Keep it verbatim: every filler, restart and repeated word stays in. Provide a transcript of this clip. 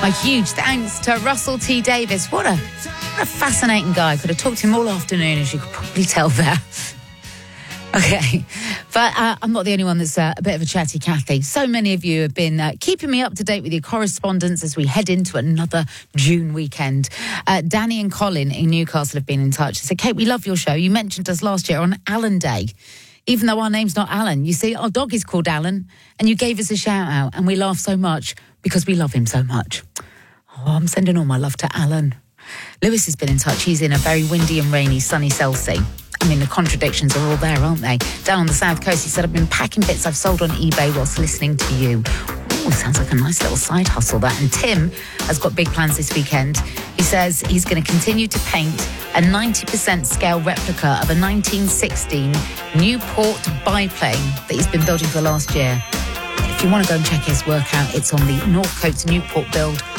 A huge thanks to Russell T Davies. What a, what a fascinating guy. Could have talked to him all afternoon, as you could probably tell there. Okay, but uh, I'm not the only one that's uh, a bit of a chatty Cathy. So many of you have been uh, keeping me up to date with your correspondence as we head into another June weekend. Uh, Danny and Colin in Newcastle have been in touch. They said, Kate, we love your show. You mentioned us last year on Alan Day, even though our name's not Alan. You see, our dog is called Alan, and you gave us a shout out, and we laugh so much because we love him so much. Oh, I'm sending all my love to Alan. Lewis has been in touch. He's in a very windy and rainy sunny Selsey. I mean, the contradictions are all there, aren't they? Down on the south coast, he said, I've been packing bits I've sold on eBay whilst listening to you. Oh, sounds like a nice little side hustle, that. And Tim has got big plans this weekend. He says he's going to continue to paint a ninety percent scale replica of a nineteen sixteen Newport biplane that he's been building for the last year. If you want to go and check his work out, it's on the Northcote Newport Build